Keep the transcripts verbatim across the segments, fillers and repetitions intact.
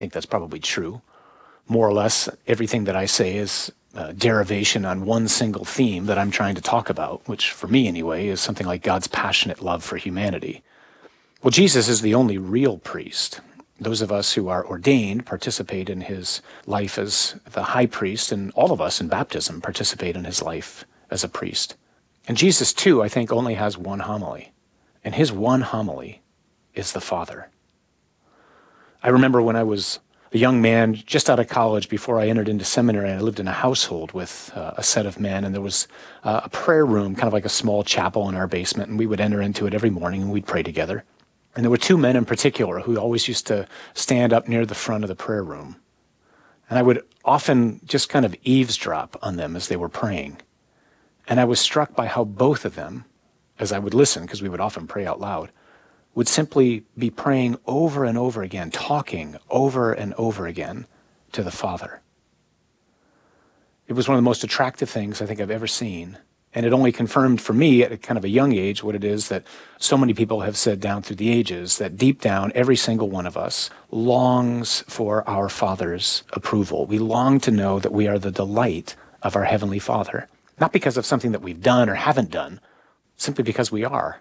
think that's probably true. More or less, everything that I say is a derivation on one single theme that I'm trying to talk about, which for me anyway is something like God's passionate love for humanity. Well, Jesus is the only real priest. Those of us who are ordained participate in his life as the high priest, and all of us in baptism participate in his life as a priest. And Jesus, too, I think, only has one homily. And his one homily is the Father. I remember when I was a young man, just out of college, before I entered into seminary, I lived in a household with uh, a set of men, and there was uh, a prayer room, kind of like a small chapel in our basement, and we would enter into it every morning, and we'd pray together. And there were two men in particular who always used to stand up near the front of the prayer room. And I would often just kind of eavesdrop on them as they were praying. And I was struck by how both of them, as I would listen, because we would often pray out loud, would simply be praying over and over again, talking over and over again to the Father. It was one of the most attractive things I think I've ever seen. And it only confirmed for me at kind of a young age what it is that so many people have said down through the ages, that deep down, every single one of us longs for our Father's approval. We long to know that we are the delight of our Heavenly Father, not because of something that we've done or haven't done, simply because we are.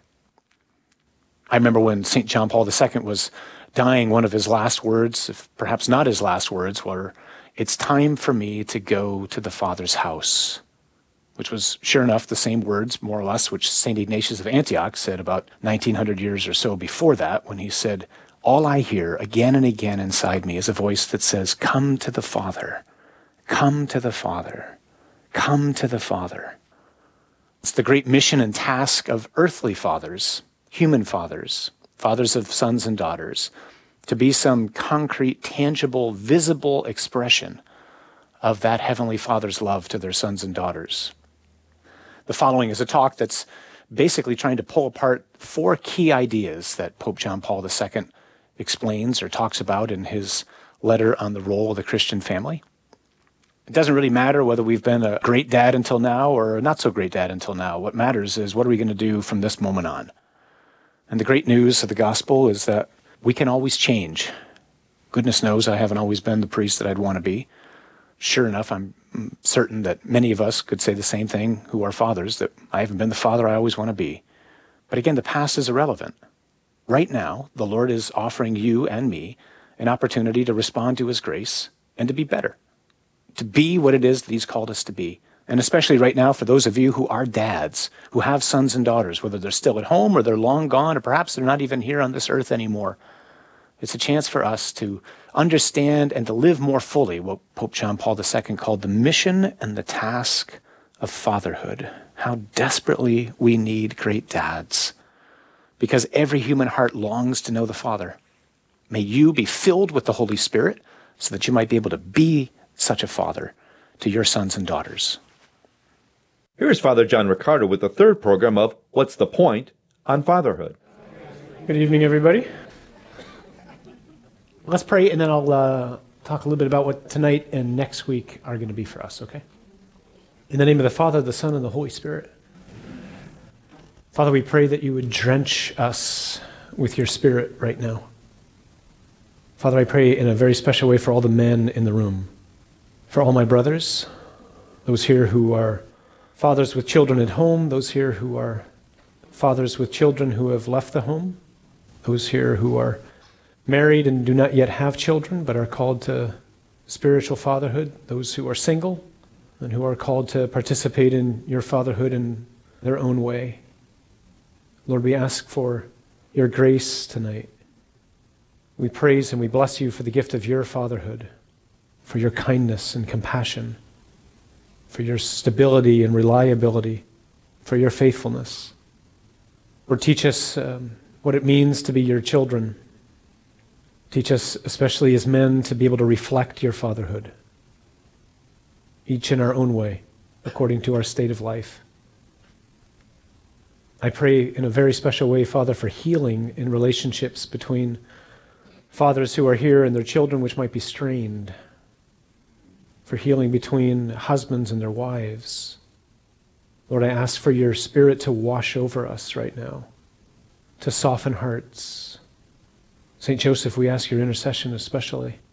I remember when Saint John Paul the Second was dying, one of his last words, if perhaps not his last words, were, "It's time for me to go to the Father's house," which was, sure enough, the same words, more or less, which Saint Ignatius of Antioch said about nineteen hundred years or so before that, when he said, "All I hear again and again inside me is a voice that says, 'Come to the Father, come to the Father, come to the Father.'" It's the great mission and task of earthly fathers, human fathers, fathers of sons and daughters, to be some concrete, tangible, visible expression of that Heavenly Father's love to their sons and daughters. The following is a talk that's basically trying to pull apart four key ideas that Pope John Paul the Second explains or talks about in his letter on the role of the Christian family. It doesn't really matter whether we've been a great dad until now or a not so great dad until now. What matters is, what are we going to do from this moment on? And the great news of the gospel is that we can always change. Goodness knows I haven't always been the priest that I'd want to be. Sure enough, I'm certain that many of us could say the same thing who are fathers, that I haven't been the father I always want to be. But again, the past is irrelevant. Right now, the Lord is offering you and me an opportunity to respond to his grace and to be better, to be what it is that he's called us to be. And especially right now, for those of you who are dads, who have sons and daughters, whether they're still at home or they're long gone, or perhaps they're not even here on this earth anymore, it's a chance for us to understand and to live more fully what Pope John Paul the Second called the mission and the task of fatherhood. How desperately we need great dads, because every human heart longs to know the Father. May you be filled with the Holy Spirit so that you might be able to be such a father to your sons and daughters. Here's Father John Riccardo with the third program of What's the Point on Fatherhood. Good evening, everybody. Let's pray, and then I'll uh, talk a little bit about what tonight and next week are going to be for us, okay? In the name of the Father, the Son, and the Holy Spirit. Father, we pray that you would drench us with your Spirit right now. Father, I pray in a very special way for all the men in the room, for all my brothers, those here who are fathers with children at home, those here who are fathers with children who have left the home, those here who are married and do not yet have children but are called to spiritual fatherhood, those who are single and who are called to participate in your fatherhood in their own way. Lord, we ask for your grace tonight. We praise and we bless you for the gift of your fatherhood, for your kindness and compassion, for your stability and reliability, for your faithfulness. Lord, teach us um, what it means to be your children. Teach us, especially as men, to be able to reflect your fatherhood, each in our own way, according to our state of life. I pray in a very special way, Father, for healing in relationships between fathers who are here and their children which might be strained, for healing between husbands and their wives. Lord, I ask for your Spirit to wash over us right now, to soften hearts. Saint Joseph, we ask your intercession especially.